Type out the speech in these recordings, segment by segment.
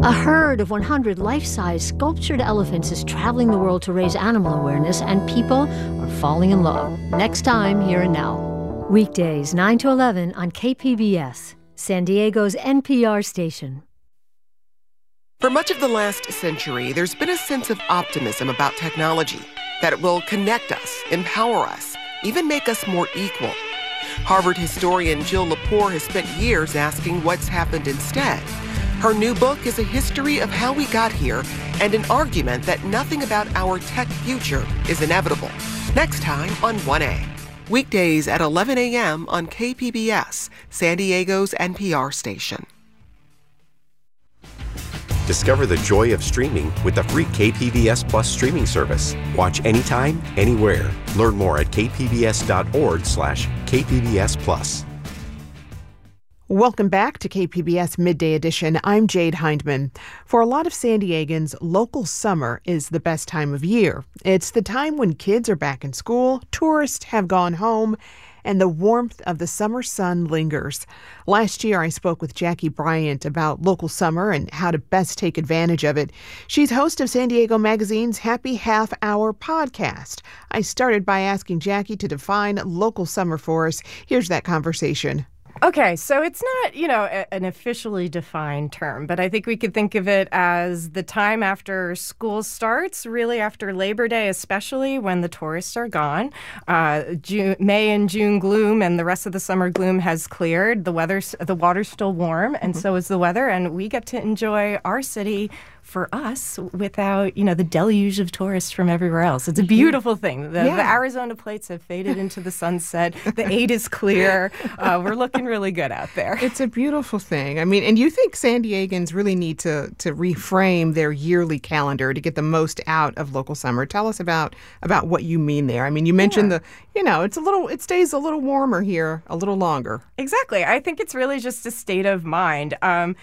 A herd of 100 life-size sculptured elephants is traveling the world to raise animal awareness, and people are falling in love. Next time, Here and Now. Weekdays, 9 to 11 on KPBS, San Diego's NPR station. For much of the last century, there's been a sense of optimism about technology, that it will connect us, empower us, even make us more equal. Harvard historian Jill Lepore has spent years asking what's happened instead. Her new book is a history of how we got here and an argument that nothing about our tech future is inevitable. Next time on 1A. Weekdays at 11 a.m. on KPBS, San Diego's NPR station. Discover the joy of streaming with the free KPBS Plus streaming service. Watch anytime, anywhere. Learn more at kpbs.org/KPBS Plus. Welcome back to KPBS Midday Edition. I'm Jade Hindman. For a lot of San Diegans, local summer is the best time of year. It's the time when kids are back in school, tourists have gone home, and the warmth of the summer sun lingers. Last year, I spoke with Jackie Bryant about local summer and how to best take advantage of it. She's host of San Diego Magazine's Happy Half Hour podcast. I started by asking Jackie to define local summer for us. Here's that conversation. Okay, so it's not, an officially defined term, but I think we could think of it as the time after school starts, really after Labor Day, especially when the tourists are gone. May and June gloom and the rest of the summer gloom has cleared. The water's still warm, and so is the weather, and we get to enjoy our city for us without, the deluge of tourists from everywhere else. It's a beautiful thing. The Arizona plates have faded into the sunset. The 8 is clear. We're looking really good out there. It's a beautiful thing. I mean, and you think San Diegans really need to reframe their yearly calendar to get the most out of local summer. Tell us about what you mean there. I mean, you mentioned it stays a little warmer here a little longer. Exactly. I think it's really just a state of mind.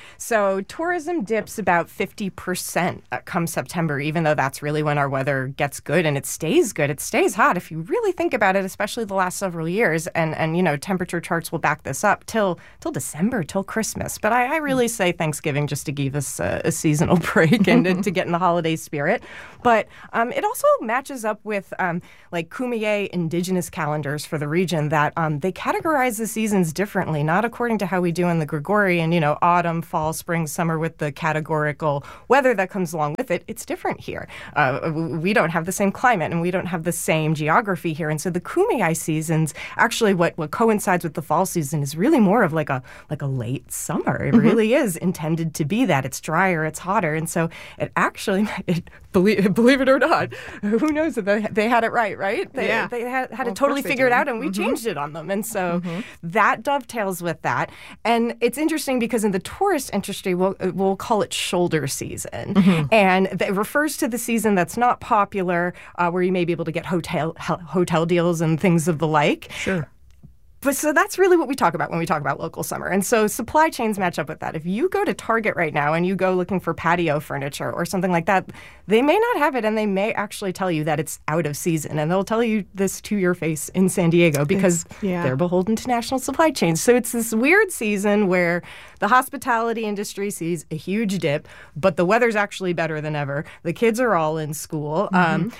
So tourism dips about 50% come September, even though that's really when our weather gets good and it stays good. It stays hot if you really think about it, especially the last several years. And temperature charts will back this up till December, till Christmas. But I really say Thanksgiving just to give us a seasonal break and to get in the holiday spirit. But it also matches up with like Kumeyaay indigenous calendars for the region that they categorize the seasons differently, not according to how we do in the Gregorian, autumn, fall, spring, summer with the categorical weather that comes along with it. It's different here. We don't have the same climate and we don't have the same geography here. And so the Kumeyaay seasons, actually what coincides with the fall season is really more of like a late summer. It really is intended to be that. It's drier, it's hotter. And so it actually, believe it or not, who knows that they had it right? They had it totally figured out, and we changed it on them. And so that dovetails with that. And it's interesting because in the tourist industry, we'll call it shoulder season. And it refers to the season that's not popular, where you may be able to get hotel deals and things of the like. Sure. But so that's really what we talk about when we talk about local summer. And so supply chains match up with that. If you go to Target right now and you go looking for patio furniture or something like that, they may not have it, and they may actually tell you that it's out of season. And they'll tell you this to your face in San Diego because they're beholden to national supply chains. So it's this weird season where the hospitality industry sees a huge dip, but the weather's actually better than ever. The kids are all in school.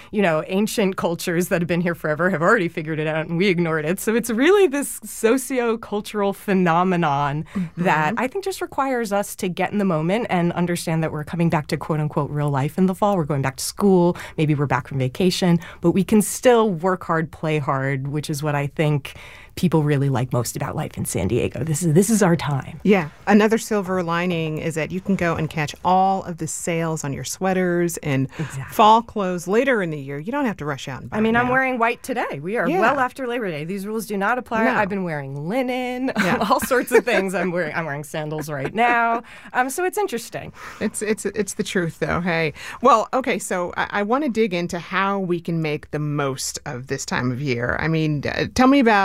Ancient cultures that have been here forever have already figured it out, and we ignored it. So it's really this socio-cultural phenomenon that I think just requires us to get in the moment and understand that we're coming back to quote-unquote real life in the fall. We're going back to school. Maybe we're back from vacation. But we can still work hard, play hard, which is what I think people really like most about life in San Diego. This is our time. Yeah. Another silver lining is that you can go and catch all of the sales on your sweaters and fall clothes later in the year. You don't have to rush out and buy I'm wearing white today. We are well after Labor Day. These rules do not apply. No. I've been wearing linen, all sorts of things. I'm wearing sandals right now. So it's interesting. It's the truth, though. Hey. Well, okay, so I want to dig into how we can make the most of this time of year. I mean, tell me about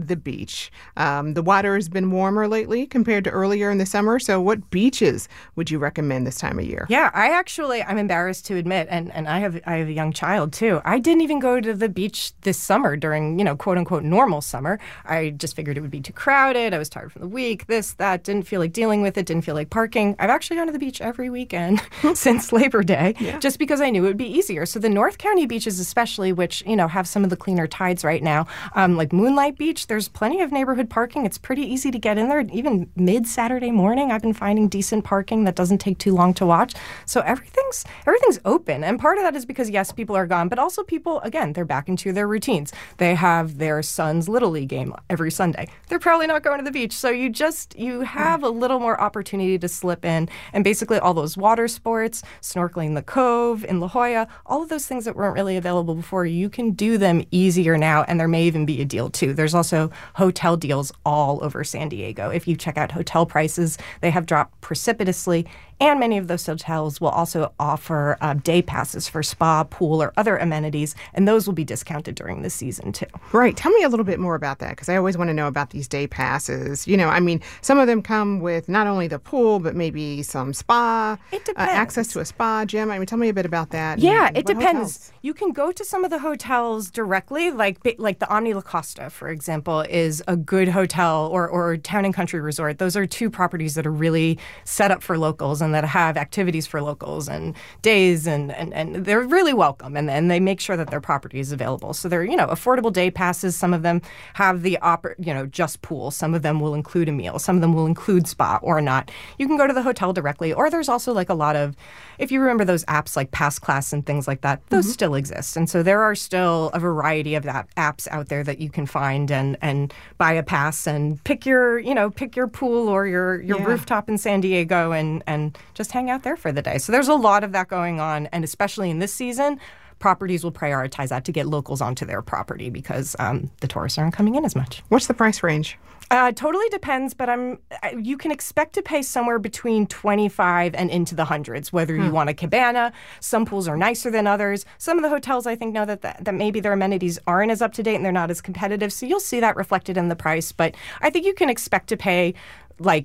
the beach. The water has been warmer lately compared to earlier in the summer. So what beaches would you recommend this time of year? Yeah, I'm embarrassed to admit, and I have a young child too. I didn't even go to the beach this summer during, quote unquote, normal summer. I just figured it would be too crowded. I was tired from the week, this, that, didn't feel like dealing with it, didn't feel like parking. I've actually gone to the beach every weekend since Labor Day, just because I knew it would be easier. So the North County beaches especially, which, have some of the cleaner tides right now, like Moonlight Beach, there's plenty of neighborhood parking. It's pretty easy to get in there. Even mid-Saturday morning, I've been finding decent parking that doesn't take too long to watch. So everything's open. And part of that is because, yes, people are gone, but also people, again, they're back into their routines. They have their son's Little League game every Sunday. They're probably not going to the beach. So you have a little more opportunity to slip in. And basically all those water sports, snorkeling in the Cove, in La Jolla, all of those things that weren't really available before, you can do them easier now. And there may even be a deal too. There's also hotel deals all over San Diego. If you check out hotel prices, they have dropped precipitously. And many of those hotels will also offer day passes for spa, pool, or other amenities, and those will be discounted during the season, too. Right. Tell me a little bit more about that, because I always want to know about these day passes. Some of them come with not only the pool, but maybe some spa, access to a spa, gym. Tell me a bit about that. Yeah, it depends. Hotels? You can go to some of the hotels directly, like the Omni La Costa, for example, is a good hotel, or Town and Country Resort. Those are two properties that are really set up for locals and that have activities for locals and days, and they're really welcome, and they make sure that their property is available. So they're, affordable day passes. Some of them have the just pool. Some of them will include a meal. Some of them will include spa or not. You can go to the hotel directly, or there's also like a lot of, if you remember those apps like Pass Class and things like that, those still exist. And so there are still a variety of apps out there that you can find and buy a pass and pick your pool or your rooftop in San Diego and just hang out there for the day. So there's a lot of that going on, and especially in this season, properties will prioritize that to get locals onto their property because the tourists aren't coming in as much. What's the price range? Totally depends, but you can expect to pay somewhere between $25 and into the hundreds, whether you want a cabana. Some pools are nicer than others. Some of the hotels, I think, know that maybe their amenities aren't as up to date and they're not as competitive, so you'll see that reflected in the price. But I think you can expect to pay like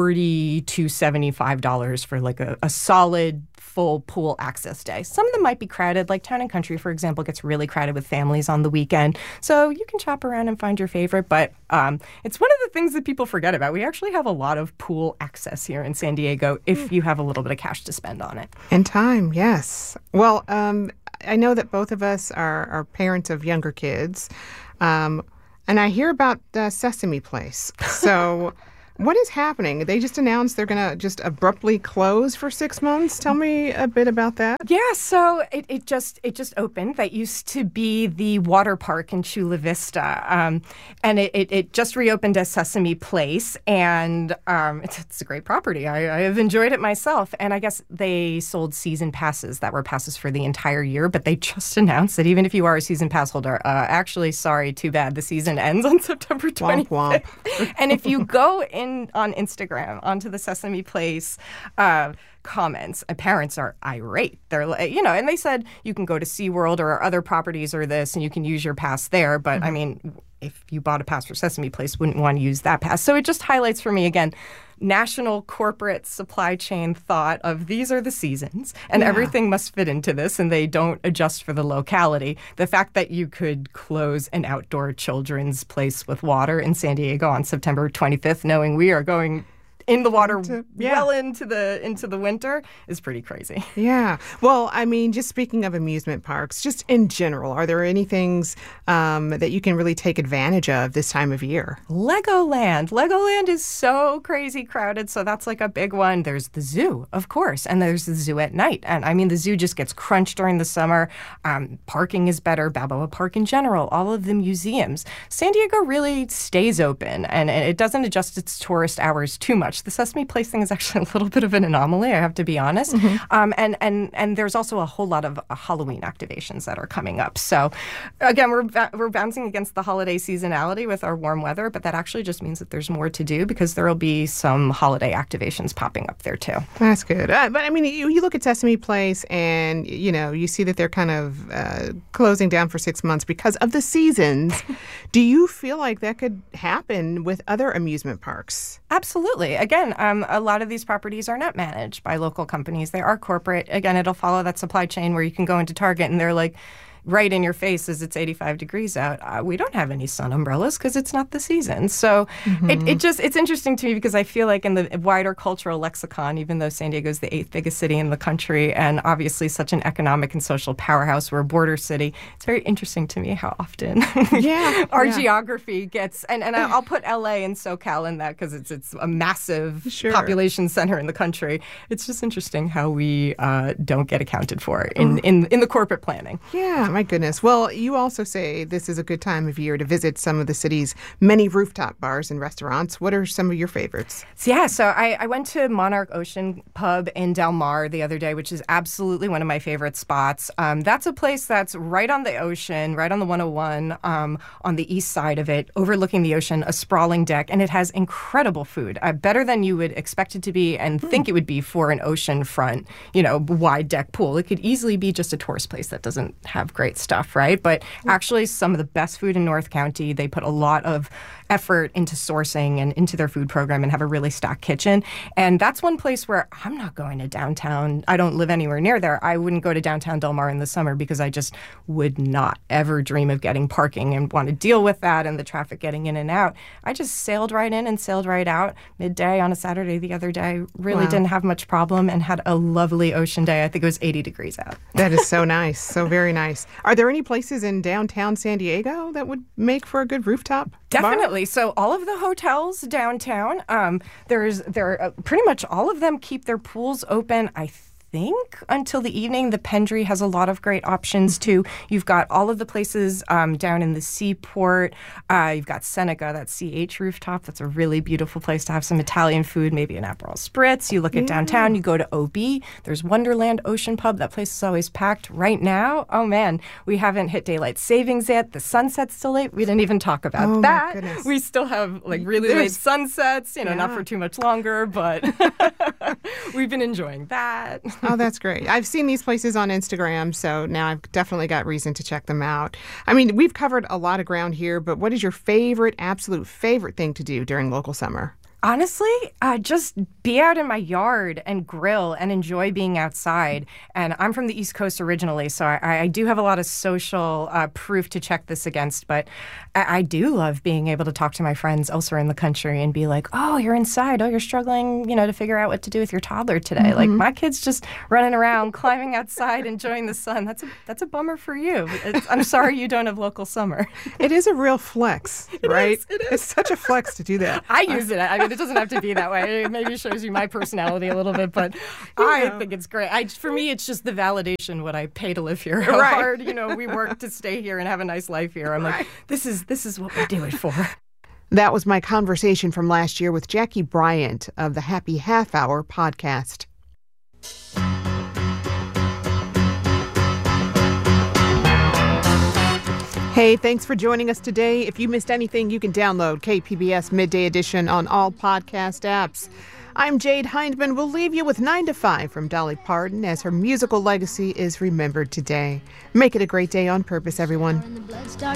$40 to $75 for like a solid full pool access day. Some of them might be crowded, like Town and Country, for example, gets really crowded with families on the weekend. So you can shop around and find your favorite, but it's one of the things that people forget about. We actually have a lot of pool access here in San Diego if you have a little bit of cash to spend on it. And time, yes. Well, I know that both of us are parents of younger kids, and I hear about Sesame Place. So what is happening? They just announced they're going to just abruptly close for 6 months. Tell me a bit about that. Yeah, so it just opened. That used to be the water park in Chula Vista, and it just reopened as Sesame Place, and it's a great property. I have enjoyed it myself, and I guess they sold season passes that were passes for the entire year, but they just announced that even if you are a season pass holder, actually, sorry, too bad, the season ends on September 25th. Womp, womp. And if you go on Instagram onto the Sesame Place comments, parents are irate. They're like, and they said you can go to SeaWorld or other properties or this, and you can use your pass there. But I mean, if you bought a pass for Sesame Place, wouldn't want to use that pass. So it just highlights for me again, national corporate supply chain thought of these are the seasons and everything must fit into this, and they don't adjust for the locality. The fact that you could close an outdoor children's place with water in San Diego on September 25th, knowing we are going in the water well into the winter, is pretty crazy. Yeah. Well, I mean, just speaking of amusement parks, just in general, are there any things that you can really take advantage of this time of year? Legoland. Legoland is so crazy crowded, so that's like a big one. There's the zoo, of course, and there's the zoo at night. And I mean, the zoo just gets crunched during the summer. Parking is better. Balboa Park in general, all of the museums. San Diego really stays open, and it doesn't adjust its tourist hours too much. much. The Sesame Place thing is actually a little bit of an anomaly, I have to be honest. And there's also a whole lot of Halloween activations that are coming up. So again, we're bouncing against the holiday seasonality with our warm weather, but that actually just means that there's more to do because there will be some holiday activations popping up there too. That's good. But I mean, you look at Sesame Place and, you see that they're kind of closing down for 6 months because of the seasons. Do you feel like that could happen with other amusement parks? Absolutely. Again, a lot of these properties are not managed by local companies. They are corporate. Again, it'll follow that supply chain where you can go into Target and they're like, right in your face as it's 85 degrees out. We don't have any sun umbrellas because it's not the season. So it's interesting to me because I feel like in the wider cultural lexicon, even though San Diego is the 8th biggest city in the country and obviously such an economic and social powerhouse, we're a border city, it's very interesting to me how often our geography gets, and I'll put LA and SoCal in that because it's a massive population center in the country. It's just interesting how we don't get accounted for in the corporate planning. Yeah. My goodness. Well, you also say this is a good time of year to visit some of the city's many rooftop bars and restaurants. What are some of your favorites? So I went to Monarch Ocean Pub in Del Mar the other day, which is absolutely one of my favorite spots. That's a place that's right on the ocean, right on the 101, on the east side of it, overlooking the ocean, a sprawling deck, and it has incredible food, better than you would expect it to be and think it would be for an oceanfront, wide deck pool. It could easily be just a tourist place that doesn't have great stuff, right? But actually some of the best food in North County. They put a lot of effort into sourcing and into their food program and have a really stacked kitchen. And that's one place where I'm not going to downtown. I don't live anywhere near there. I wouldn't go to downtown Del Mar in the summer because I just would not ever dream of getting parking and want to deal with that and the traffic getting in and out. I just sailed right in and sailed right out midday on a Saturday the other day. Really didn't have much problem and had a lovely ocean day. I think it was 80 degrees out. That is so nice. So very nice. Are there any places in downtown San Diego that would make for a good rooftop Definitely. bar? So all of the hotels downtown, pretty much all of them keep their pools open, I think, until the evening. The Pendry has a lot of great options, too. You've got all of the places down in the Seaport. You've got Seneca, that CH rooftop. That's a really beautiful place to have some Italian food, maybe an Aperol Spritz. You look at downtown, you go to OB. There's Wonderland Ocean Pub. That place is always packed. Right now, oh, man, we haven't hit daylight savings yet. The sunset's still late. We didn't even talk about that. My goodness. We still have really late sunsets, not for too much longer, but we've been enjoying that. Oh, that's great. I've seen these places on Instagram, so now I've definitely got reason to check them out. I mean, we've covered a lot of ground here, but what is your absolute favorite thing to do during local summer? Honestly, just be out in my yard and grill and enjoy being outside. And I'm from the East Coast originally, so I do have a lot of social proof to check this against. But I do love being able to talk to my friends elsewhere in the country and be like, oh, you're inside. Oh, you're struggling, to figure out what to do with your toddler today. Like, my kid's just running around, climbing outside, enjoying the sun. That's a bummer for you. I'm sorry you don't have local summer. It is a real flex, right? It is. It's such a flex to do that. I use it. I mean, it doesn't have to be that way. It maybe shows you my personality a little bit, but I think it's great. For me, it's just the validation what I pay to live here. How hard, we work to stay here and have a nice life here. I'm like, this is what we do it for. That was my conversation from last year with Jackie Bryant of the Happy Half Hour podcast. Hey, thanks for joining us today. If you missed anything, you can download KPBS Midday Edition on all podcast apps. I'm Jade Hindman. We'll leave you with 9 to 5 from Dolly Parton as her musical legacy is remembered today. Make it a great day on purpose, everyone.